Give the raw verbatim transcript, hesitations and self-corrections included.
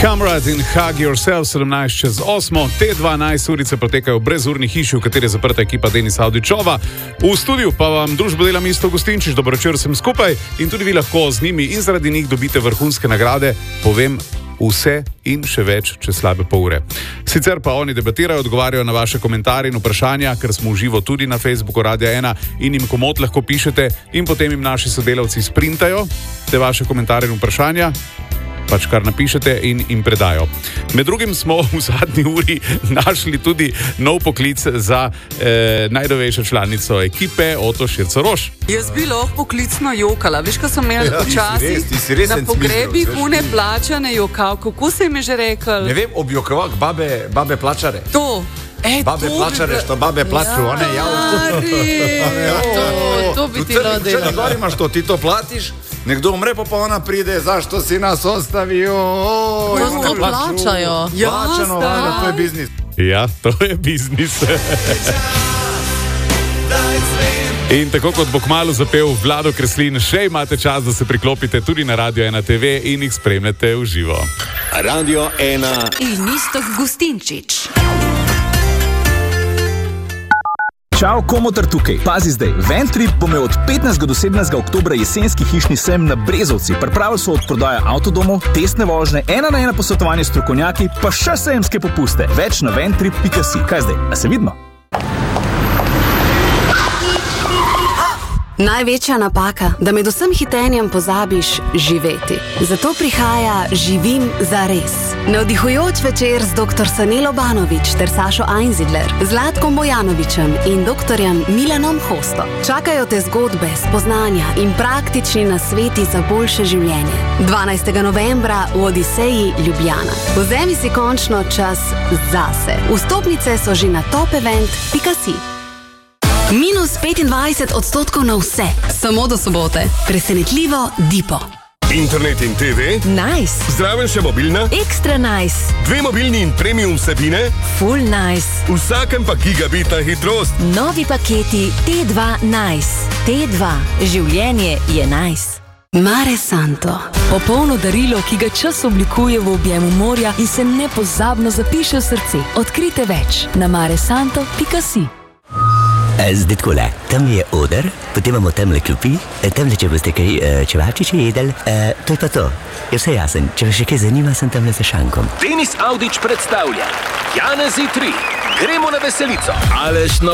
Comrade in Hug Yourself, sedemnajst čez osmo. Te dvanajst urice potekajo v brezurni hiši, v kateri je zaprta ekipa Denis Avdićova. V studiu pa vam družbo dela Misto Gustinčič, dobro večer vsem skupaj in tudi vi lahko z njimi in zaradi njih dobite vrhunske nagrade. Povem vse in še več čez slabe pol ure. Sicer pa oni debatirajo, odgovarjajo na vaše komentarje in vprašanja, ker smo v živo tudi na Facebooku Radia ena in jim komot lahko pišete in potem jim naši sodelavci sprintajo te vaše komentarje in vprašanja, pač kar napišete in jim predajo. Med drugim smo v zadnji uri našli tudi nov poklic za eh, najnovejšo članico ekipe, Oto Širco-Roš. Jaz bi lahko poklicno jokala. Veš, ko sem imela včasih na pogrebih une plačane jokal. Kako se jim je že rekel? Ne vem, objokovak babe, babe plačare. To. E, babe to plačare, bi... što babe plaču, one ja, to, to bi ti radila. Če ne imaš to, ti to platiš, nekdo umre, pa pa ona pride, zašto si nas ostavio? To to plačajo. Plačano, ja, to je biznis. Ja, to je biznis. In tako kot bo kmalu zapel Vlado Kreslin, še imate čas, da se priklopite tudi na Radio ena te ve in jih spremljate v živo. Radio ena in Misto Gustinčič. Čau, Komotar tukaj. Pazi zdaj, Ventrip bo imel od petnajstega do sedemnajstega oktobra jesenski hišni sejem na Brezovci. Pripravili so od prodaje avtodomov, testne vožnje, ena na ena posvetovanje s strokovnjaki, pa še sejemske popuste. Več na ventrip pika si. Kaj zdaj? A se vidimo? Največja napaka, da med vsem hitenjem pozabiš živeti. Zato prihaja Živim za res. Navdihujoč večer z doktor Sanelo Banović ter Sašo Einzidler, Zlatkom Bojanovićem in doktorjem Milanom Hosto. Čakajo te zgodbe, spoznanja in praktični nasveti za boljše življenje. dvanajstega novembra v Odiseji Ljubljana. Vzemi si končno čas zase. Vstopnice so že na topevent pika si. Minus petindvajset odstotkov na vse. Samo do sobote. Presenetljivo Dipo. Internet in te ve? Nice. Zraven še mobilna? Ekstra nice. Dve mobilni in premium vsebine? Full nice. Vsakem pa gigabitna hitrost. Novi paketi T dva Nice. T dva. Življenje je nice. Mare Santo. Popolno darilo, ki ga čas oblikuje v objemu morja in se nepozabno zapiše v srce. Odkrite več na maresanto pika si. Zdaj takole, tam je oder, potem imamo temle klopi, temle, če boste kaj čevapčiče jedel, e, to je pa to. Je vse jasen, če vas še kaj zanima, sem tamle za šankom. Denis Avdić predstavlja Janezi tri. Gremo na veselico. Aleš